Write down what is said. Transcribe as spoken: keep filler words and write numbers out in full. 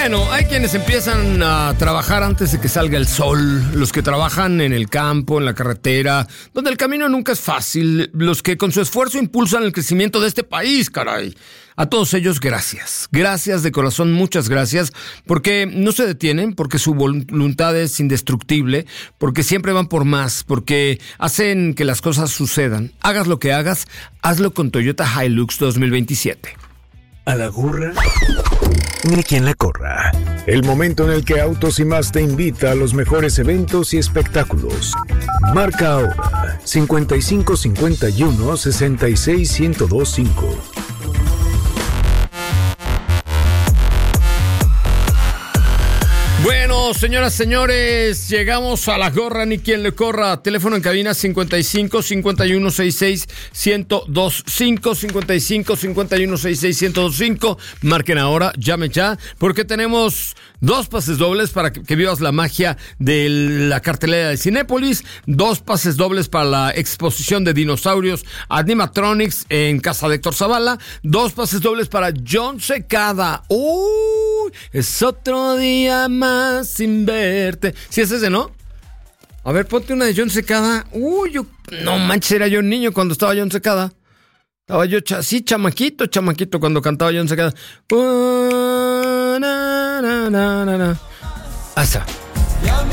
Bueno, hay quienes empiezan a trabajar antes de que salga el sol, los que trabajan en el campo, en la carretera, donde el camino nunca es fácil, los que con su esfuerzo impulsan el crecimiento de este país, caray. A todos ellos, gracias. Gracias de corazón, muchas gracias, porque no se detienen, porque su voluntad es indestructible, porque siempre van por más, porque hacen que las cosas sucedan. Hagas lo que hagas, hazlo con Toyota Hilux dos mil veintisiete. A la gorra, ni quien la corra. El momento en el que Autos y Más te invita a los mejores eventos y espectáculos. Marca ahora cincuenta y cinco cincuenta y uno sesenta y seis ciento dos cinco. Bueno, señoras, señores, llegamos a la gorra, ni quien le corra. Teléfono en cabina cincuenta y cinco cincuenta y uno sesenta y seis ciento veinticinco, cincuenta y cinco cincuenta y uno sesenta y seis ciento veinticinco. Marquen ahora, llamen ya, porque tenemos dos pases dobles para que, que vivas la magia de la cartelera de Cinépolis, dos pases dobles para la exposición de dinosaurios Animatronics en casa de Héctor Zavala, dos pases dobles para John Secada. ¡Uy! Es otro día más sin verte. Si es ese, ¿no? A ver, ponte una de John Secada. Uy, yo, no manches, era yo un niño cuando estaba John Secada. Estaba yo, cha, sí, chamaquito, chamaquito cuando cantaba John Secada. Uh, na, na, na, na, na. Asa.